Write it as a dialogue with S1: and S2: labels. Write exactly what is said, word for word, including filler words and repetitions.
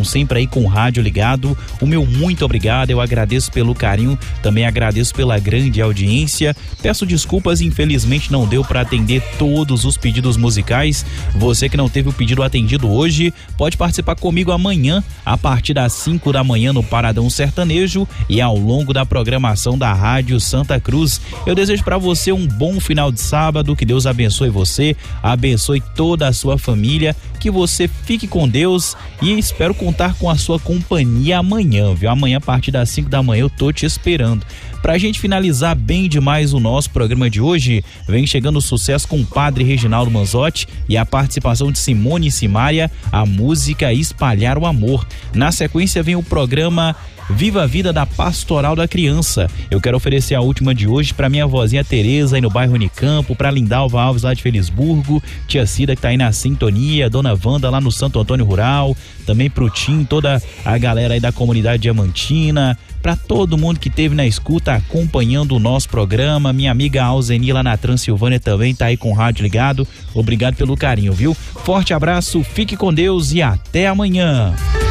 S1: sempre aí com o rádio ligado. O meu muito obrigado, eu agradeço pelo carinho, também agradeço pela grande audiência. Peço desculpas, infelizmente não deu para atender todos os pedidos musicais. Você que não teve o pedido atendido hoje, pode participar comigo amanhã, a partir das cinco da manhã no Paradão Sertanejo e ao longo da programação da Rádio Santa Cruz. Eu desejo para você um bom final de sábado, que Deus abençoe você, abençoe toda a sua família, que você fique com Deus e espero contar com a sua companhia amanhã, viu? Amanhã a partir das cinco da manhã eu tô te esperando. Pra gente finalizar bem demais o nosso programa de hoje, vem chegando o sucesso com o Padre Reginaldo Manzotti e a participação de Simone e Simária, a música Espalhar o Amor. Na sequência vem o programa Viva a Vida da Pastoral da Criança. Eu quero oferecer a última de hoje para minha vozinha Tereza aí no bairro Unicampo, para Lindalva Alves lá de Felisburgo, tia Cida que tá aí na sintonia, dona Wanda lá no Santo Antônio Rural, também pro Tim, toda a galera aí da comunidade diamantina, para todo mundo que esteve na escuta acompanhando o nosso programa. Minha amiga Alzeni lá na Transilvânia também tá aí com o rádio ligado. Obrigado pelo carinho, viu? Forte abraço, fique com Deus e até amanhã.